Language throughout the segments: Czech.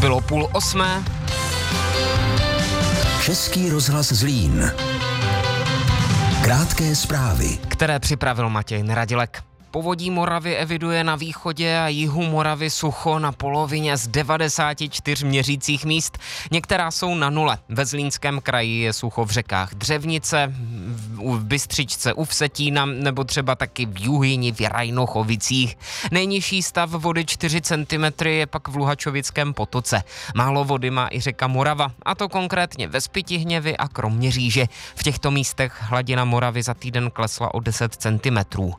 Bylo 7:30. Český rozhlas Zlín. Krátké zprávy, Které připravil Matěj Neradilek. Povodí Moravy eviduje na východě a jihu Moravy sucho na polovině z 94 měřících míst. Některá jsou na nule. Ve Zlínském kraji je sucho v řekách Dřevnice, v Bystřičce u Vsetína nebo třeba taky v Juhyni v Rajnochovicích. Nejnižší stav vody 4 cm je pak v Luhačovickém potoce. Málo vody má i řeka Morava, a to konkrétně ve Spytihněvi a Kroměříži. V těchto místech hladina Moravy za týden klesla o 10 cm.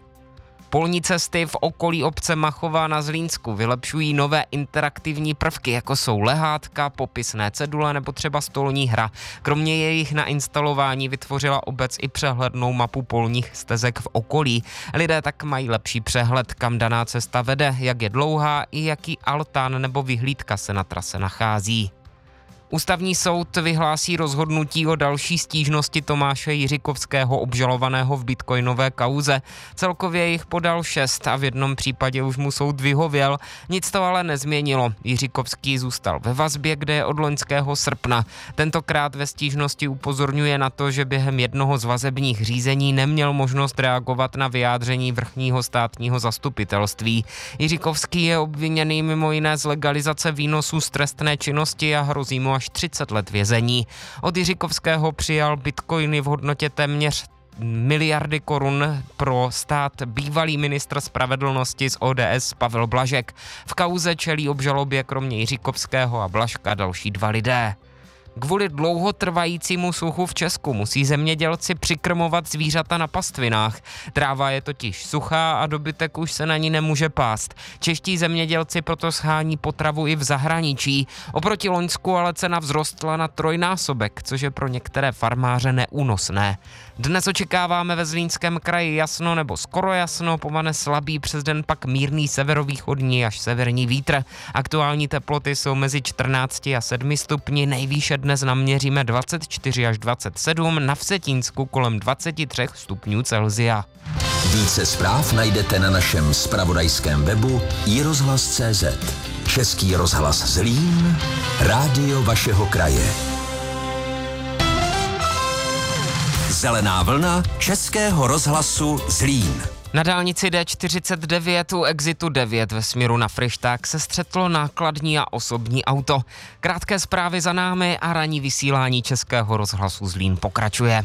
Polní cesty v okolí obce Machova na Zlínsku vylepšují nové interaktivní prvky, jako jsou lehátka, popisné cedule nebo třeba stolní hra. Kromě jejich nainstalování vytvořila obec i přehlednou mapu polních stezek v okolí. Lidé tak mají lepší přehled, kam daná cesta vede, jak je dlouhá i jaký altán nebo vyhlídka se na trase nachází. Ústavní soud vyhlásí rozhodnutí o další stížnosti Tomáše Jiříkovského obžalovaného v bitcoinové kauze. Celkově jich podal 6 a v jednom případě už mu soud vyhověl. Nic to ale nezměnilo. Jiříkovský zůstal ve vazbě, kde je od loňského srpna. Tentokrát ve stížnosti upozorňuje na to, že během jednoho z vazebních řízení neměl možnost reagovat na vyjádření vrchního státního zastupitelství. Jiříkovský je obviněný mimo jiné z legalizace výnosů z trestné činnosti a hrozí mu až 30 let vězení. Od Jiříkovského přijal bitcoiny v hodnotě téměř miliardy korun pro stát bývalý ministr spravedlnosti z ODS Pavel Blažek. V kauze čelí obžalobě kromě Jiříkovského a Blažka další 2 lidé. Kvůli dlouhotrvajícímu suchu v Česku musí zemědělci přikrmovat zvířata na pastvinách. Tráva je totiž suchá a dobytek už se na ní nemůže pást. Čeští zemědělci proto shání potravu i v zahraničí. Oproti loňsku ale cena vzrostla na 3násobek, což je pro některé farmáře neúnosné. Dnes očekáváme ve Zlínském kraji jasno nebo skoro jasno, povane slabý, přes den pak mírný severovýchodní až severní vítr. Aktuální teploty jsou mezi 14 a 7 stupni, nejvýše dnes naměříme 24 až 27, na Vsetínsku kolem 23 stupňů Celsia. Více zpráv najdete na našem zpravodajském webu iRozhlas.cz. Český rozhlas Zlín, rádio vašeho kraje. Zelená vlna Českého rozhlasu Zlín. Na dálnici D49 u exitu 9 ve směru na Fryšták se střetlo nákladní a osobní auto. Krátké zprávy za námi a ranní vysílání Českého rozhlasu Zlín pokračuje.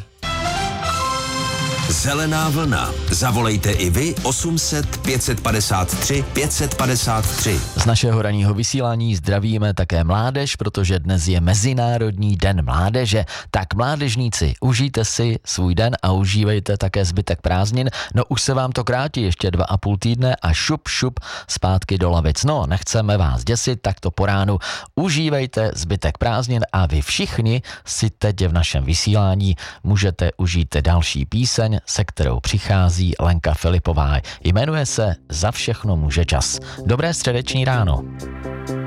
Zelená vlna. Zavolejte i vy 800 553 553. Z našeho ranního vysílání zdravíme také mládež, protože dnes je Mezinárodní den mládeže. Tak mládežníci, užijte si svůj den a užívejte také zbytek prázdnin. No už se vám to krátí ještě 2,5 týdne a šup zpátky do lavic. No, nechceme vás děsit, tak to po ránu užívejte zbytek prázdnin a vy všichni si teď v našem vysílání můžete užít další píseň, se kterou přichází Lenka Filipová. Jmenuje se Za všechno může čas. Dobré středeční ráno.